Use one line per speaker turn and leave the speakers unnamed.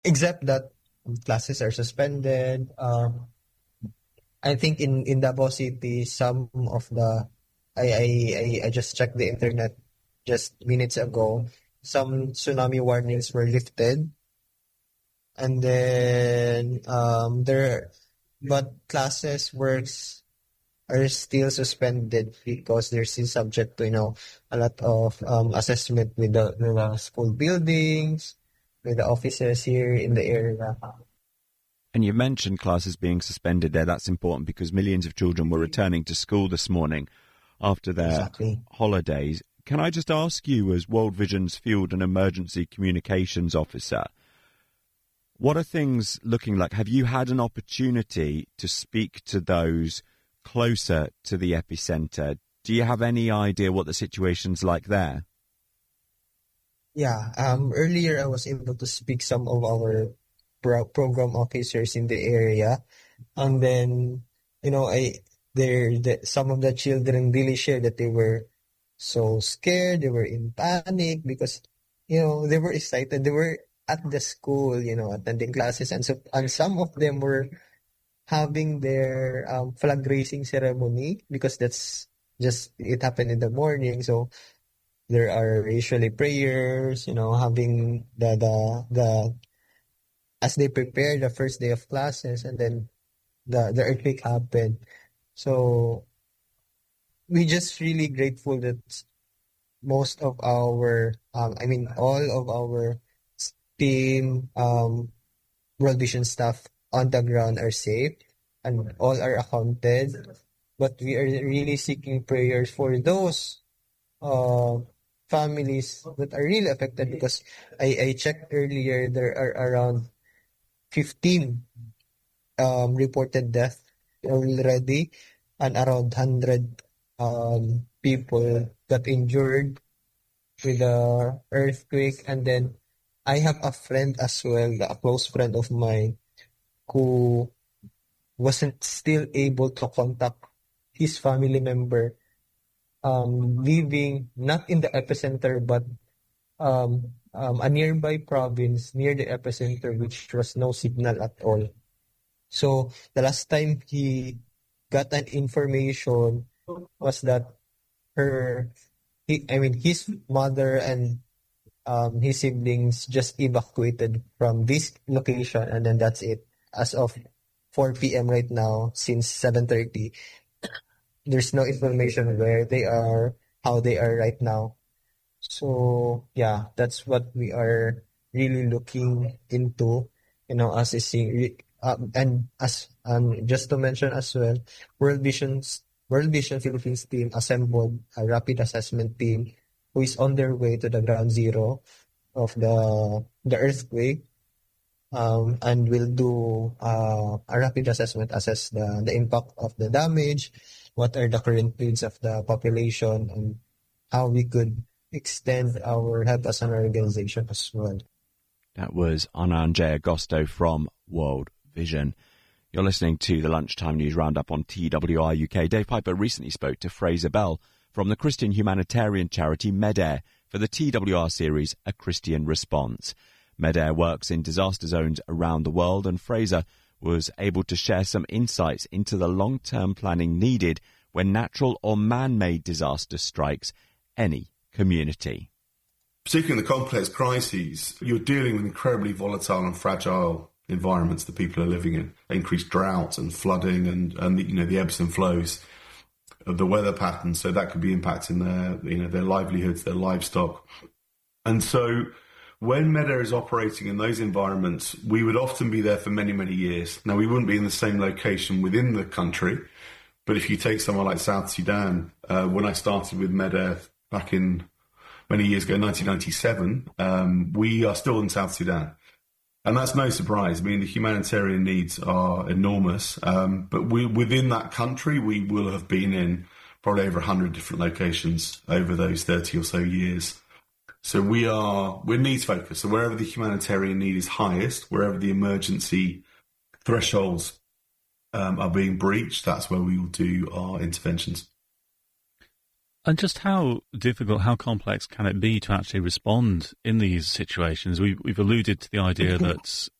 except that classes are suspended. I think in Davao City, some of the I just checked the internet just minutes ago. Some tsunami warnings were lifted, and then but classes works are still suspended because they're still subject to a lot of assessment with the school buildings, with the offices here in the area.
And you mentioned classes being suspended there. That's important because millions of children were returning to school this morning after their holidays. Can I just ask you, as World Vision's Field and Emergency Communications Officer, what are things looking like? Have you had an opportunity to speak to those closer to the epicentre? Do you have any idea what the situation's like there?
Yeah, earlier I was able to speak some of our program officers in the area, and then some of the children really shared that they were so scared, they were in panic because they were excited, they were at the school, attending classes, and some of them were having their flag raising ceremony because that's just it happened in the morning. So there are usually prayers, having the as they prepare the first day of classes, and then the earthquake happened. So we just really grateful that most of our all of our team, World Vision staff on the ground are safe and all are accounted. But we are really seeking prayers for those families that are really affected, because I checked earlier, there are around 15 reported death already, and around 100 people got injured with the earthquake. And then I have a friend as well, a close friend of mine, who wasn't still able to contact his family member, living not in the epicenter, but a nearby province near the epicenter, which was no signal at all. So the last time he got an information was that his mother and his siblings just evacuated from this location, and then that's it. As of 4 p.m. right now, since 7:30, there's no information where they are, how they are right now. So yeah, that's what we are really looking into, assessing. And as just to mention as well, World Vision Philippines team assembled a rapid assessment team who is on their way to the ground zero of the earthquake, and will do a rapid assessment, assess the impact of the damage, what are the current needs of the population, and how we could extend our help as an organization as well.
That was Anand Agosto from World Vision. You're listening to the Lunchtime News Roundup on TWR UK. Dave Piper recently spoke to Fraser Bell from the Christian humanitarian charity MEDAIR for the TWR series A Christian Response. MEDAIR works in disaster zones around the world, and Fraser was able to share some insights into the long-term planning needed when natural or man-made disaster strikes any community.
Particularly in the complex crises, you're dealing with incredibly volatile and fragile environments that people are living in. Increased drought and flooding and the ebbs and flows of the weather patterns. So that could be impacting their livelihoods, their livestock. And so when MEDAIR is operating in those environments, we would often be there for many, many years. Now, we wouldn't be in the same location within the country, but if you take somewhere like South Sudan, when I started with MEDAIR back in many years ago, 1997, we are still in South Sudan. And that's no surprise. I mean, the humanitarian needs are enormous, but within that country, we will have been in probably over 100 different locations over those 30 or so years. So we're needs focused. So wherever the humanitarian need is highest, wherever the emergency thresholds are being breached, that's where we will do our interventions.
And just how difficult, how complex can it be to actually respond in these situations? We've alluded to the idea that